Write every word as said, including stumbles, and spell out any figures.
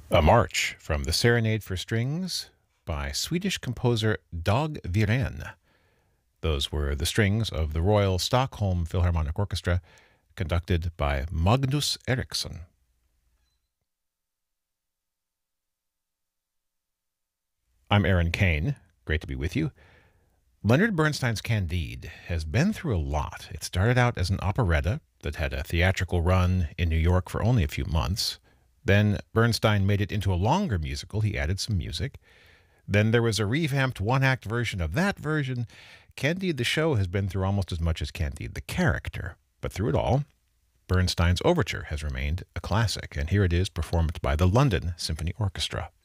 A march from the Serenade for Strings by Swedish composer Dag Wirén. Those were the strings of the Royal Stockholm Philharmonic Orchestra, conducted by Magnus Eriksson. I'm Aaron Kane. Great to be with you. Leonard Bernstein's Candide has been through a lot. It started out as an operetta that had a theatrical run in New York for only a few months. Then Bernstein made it into a longer musical. He added some music. Then there was a revamped one-act version of that version. Candide the show has been through almost as much as Candide the character. But through it all, Bernstein's overture has remained a classic, and here it is performed by the London Symphony Orchestra.